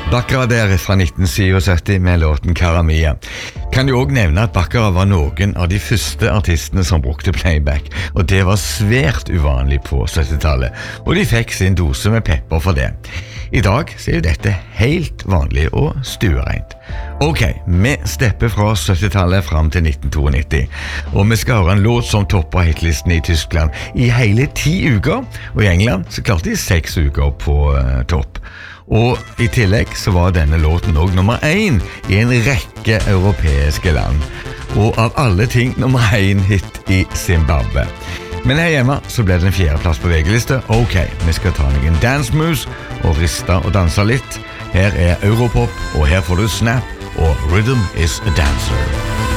Baccara der fra 1977 med låten Karamia. Kan jo også nevne at Baccara var noen av de første artistene som brukte playback, og det var svært uvanlig på 70-tallet, og de fikk sin dose med pepper for det. I dag så er jo dette helt vanlig og stuereint. Ok, vi stepper fra 70-tallet frem til 1992, og vi skal høre en låt som topper hitlisten i Tyskland i hele 10 uker, og i England så klarte de 6 uker på topp. Og i tillegg så var denne låten også nummer 1 i en rekke europeiske land. Og av alle ting nummer 1 hit i Zimbabwe. Men her hjemme så ble det en 4. plass på VG-liste. Ok, vi skal ta noen dance moves og riste og danse litt. Her er Europop, og her får du Snap og Rhythm is a Dancer.